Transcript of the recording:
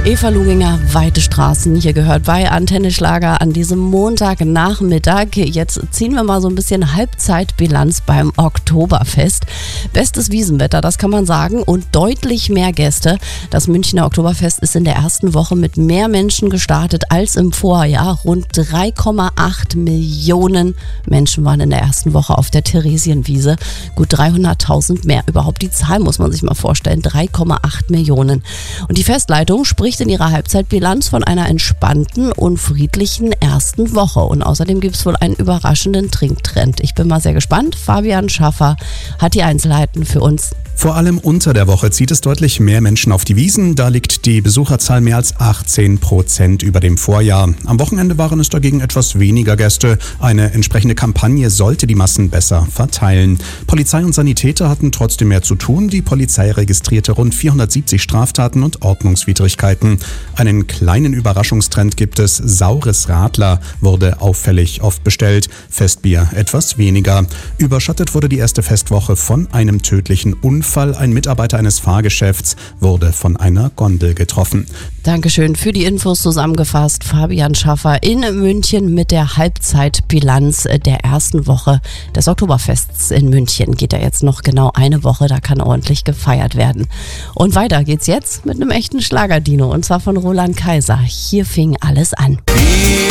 Eva Luginger, Weite Straßen, hier gehört bei Antenne Schlager an diesem Montagnachmittag. Jetzt ziehen wir mal so ein bisschen Halbzeitbilanz beim Oktoberfest. Bestes Wiesenwetter, das kann man sagen, und deutlich mehr Gäste. Das Münchner Oktoberfest ist in der ersten Woche mit mehr Menschen gestartet als im Vorjahr. Rund 3,8 Millionen Menschen waren in der ersten Woche auf der Theresienwiese. Gut 300.000 mehr. Überhaupt die Zahl muss man sich mal vorstellen. 3,8 Millionen. Und die Festleitung spricht in ihrer Halbzeitbilanz von einer entspannten und friedlichen ersten Woche. Und außerdem gibt es wohl einen überraschenden Trinktrend. Ich bin mal sehr gespannt. Fabian Schaffer hat die Einzelheiten für uns. Vor allem unter der Woche zieht es deutlich mehr Menschen auf die Wiesn. Da liegt die Besucherzahl mehr als 18% über dem Vorjahr. Am Wochenende waren es dagegen etwas weniger Gäste. Eine entsprechende Kampagne sollte die Massen besser verteilen. Polizei und Sanitäter hatten trotzdem mehr zu tun. Die Polizei registrierte rund 470 Straftaten und Ordnungswidrigkeiten. Einen kleinen Überraschungstrend gibt es. Saures Radler wurde auffällig oft bestellt. Festbier etwas weniger. Überschattet wurde die erste Festwoche von einem tödlichen Unfall. Ein Mitarbeiter eines Fahrgeschäfts wurde von einer Gondel getroffen. Dankeschön für die Infos zusammengefasst. Fabian Schaffer in München mit der Halbzeitbilanz der ersten Woche des Oktoberfests in München. Geht ja jetzt noch genau eine Woche, da kann ordentlich gefeiert werden. Und weiter geht's jetzt mit einem echten Schlagerdino, und zwar von Roland Kaiser. Hier fing alles an.